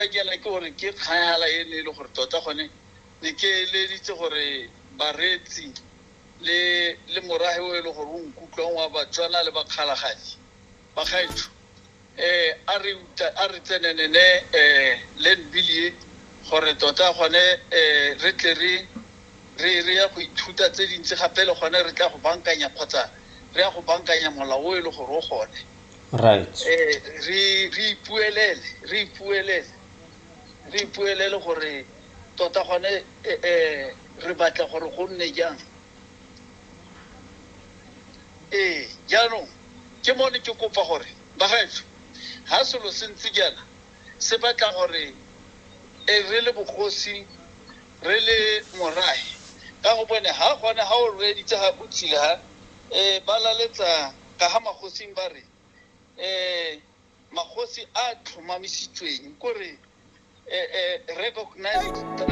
ke gore ke kgala ene le gore tota gone ne ke leditse gore baretsi le morahe o le gore o nkutlwang wa batswana le bakgalagadi ba gaetso a re tsenenene land bill ye gore tota gone re tle re ya go ithuta tse dintsi gape le gone re tla go bankanya kgotsa re ya go bankanya molao o le gore o gone right re ipuelele gore tota gone re batla gore go nne jang jaanong ke mone ke kopa gore ba gaetso ha selo se ntse jana se batla gore re le bogosi re le morahe ka go bone ha gona ha o reditse ha botsile ha ba laletsa ka ha magosing ba re magosi a tlhomamisitsweng kore recognized